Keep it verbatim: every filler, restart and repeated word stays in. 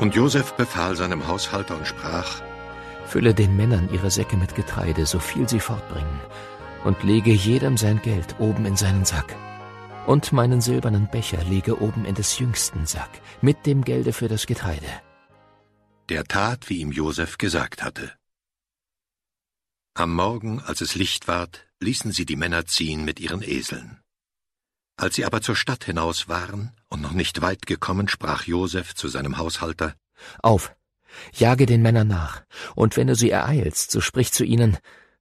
Und Josef befahl seinem Haushalter und sprach: Fülle den Männern ihre Säcke mit Getreide, so viel sie fortbringen, und lege jedem sein Geld oben in seinen Sack. Und meinen silbernen Becher lege oben in des jüngsten Sack, mit dem Gelde für das Getreide. Der tat, wie ihm Josef gesagt hatte. Am Morgen, als es Licht ward, ließen sie die Männer ziehen mit ihren Eseln. Als sie aber zur Stadt hinaus waren und noch nicht weit gekommen, sprach Josef zu seinem Haushalter: Auf, jage den Männern nach, und wenn du sie ereilst, so sprich zu ihnen: